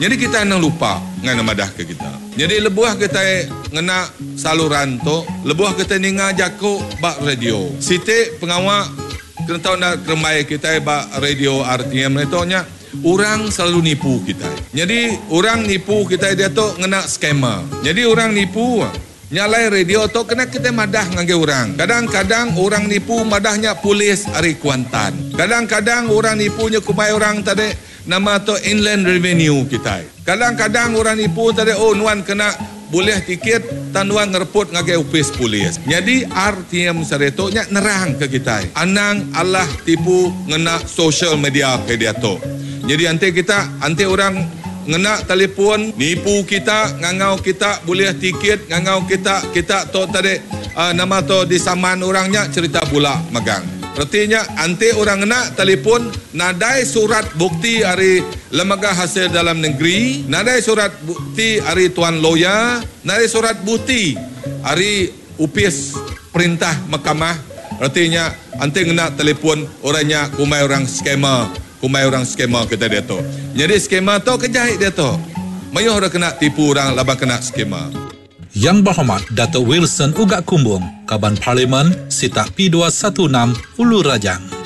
Jadi kita nak lupa dengan madah ke kita. Jadi lebuah kita ngena saluran tu, lebuah kita ninga jakuk bak radio. Sitik pengawak kena tahu nak keremai kita bak radio RTM itu nya orang selalu nipu kita. Jadi orang nipu kita dia tu ngena skema. Jadi orang nipu nyalai radio tu kena kita madah ngangge orang. Kadang-kadang orang nipu madahnya polis ari Kuantan. Kadang-kadang orang nipunya kumai orang tadi nama tu inland revenue kita. Kadang-kadang orang nipu tadi nuan kena boleh tiket tanuan ngereput ngage upis polis. Jadi RTM saretonya nerang ke kita. Anang Allah tipu ngena social media ke dia tu. Jadi anti orang ngena telefon nipu kita, ngangau kita boleh tiket, ngangau kita tu tadi nama tu disaman orangnya cerita pula magang. Artinya anti orang ngena telefon nadai surat bukti dari lembaga hasil dalam negeri, nadai surat bukti dari tuan lawyer, nadai surat bukti dari upis perintah mahkamah. Artinya anti ngena telefon orangnya kumai orang skema kita dia tu. Jadi skema tu kejahit dia tu. Mayuh orang kena tipu orang labang kena skema. Yang Berhormat Dato' Wilson Ugak Kumbung, Kaban Parlimen, Sitak P216, Ulu Rajang.